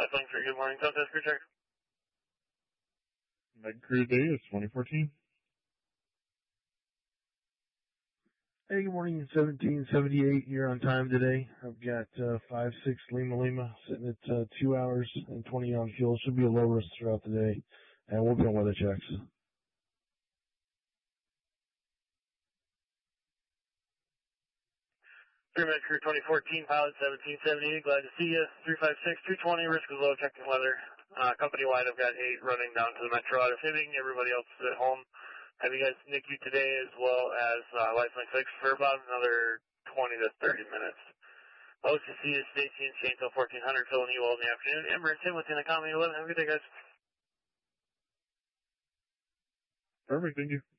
Flying for good morning, Southwest Crew Check. Meg Crew Day is 2014. Hey, good morning, 1778. You're on time today. I've got 5-6 Lima sitting at 2 hours and 20 on fuel. Should be a low risk throughout the day, and we'll be on weather checks. Med Crew 2014, pilot 1778, glad to see you. 356-220, risk is low, checking weather. Company-wide, I've got 8 running down to the metro out of Hibbing. Everybody else is at home. Have you guys NICU today as well as Lifeline 6 for about another 20 to 30 minutes. OCC is Stacy and Shane till 1400, filling you all in the afternoon. Ember and Tim within the Comedy 11. Have a good day, guys. Perfect, thank you.